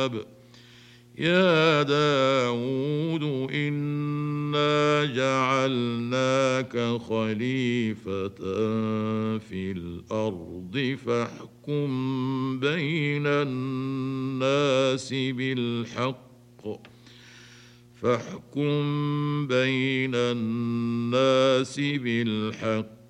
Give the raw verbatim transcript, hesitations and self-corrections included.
يا داود إنا جعلناك خليفة في الأرض فاحكم بين الناس بالحق فاحكم بين الناس بالحق